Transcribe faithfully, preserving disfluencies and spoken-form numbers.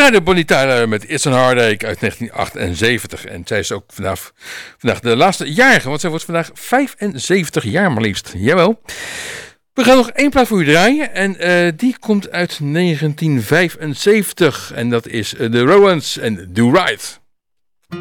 draaide Bonnie Tyler met It's a Heartache uit negentien achtenzeventig. En zij is ook vandaag, vandaag de laatste jarige, want zij wordt vandaag vijfenzeventig jaar maar liefst. Jawel. We gaan nog één plaat voor u draaien en uh, die komt uit negentien vijfenzeventig. En dat is uh, The Rowans en Do Right.